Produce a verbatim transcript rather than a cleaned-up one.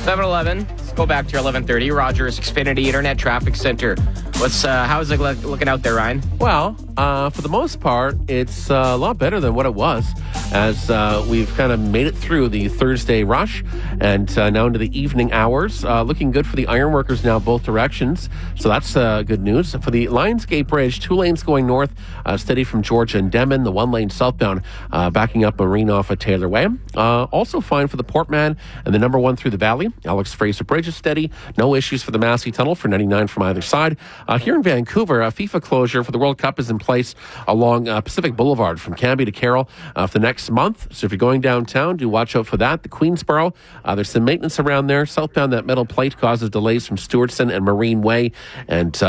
seven eleven. Let's go back to your eleven thirty. Rogers Xfinity Internet Traffic Center. What's uh, how's it look, looking out there, Ryan? Well, uh, for the most part, it's uh, a lot better than what it was as uh, we've kind of made it through the Thursday rush and uh, now into the evening hours. Uh, looking good for the ironworkers now, both directions. So that's uh, good news. For the Lionsgate Bridge, two lanes going north, uh, steady from Georgia and Denman. The one lane southbound, uh, backing up Marine off of Taylor Way. Uh, also fine for the Portman and the number one through the Valley. Alex Fraser Bridge is steady. No issues for the Massey Tunnel for ninety-nine from either side. Uh, here in Vancouver, a FIFA closure for the World Cup is in place along uh, Pacific Boulevard from Cambie to Carroll uh, for the next month. So if you're going downtown, do watch out for that. The Queensboro, uh, there's some maintenance around there. Southbound, that metal plate causes delays from Stewartson and Marine Way. And uh,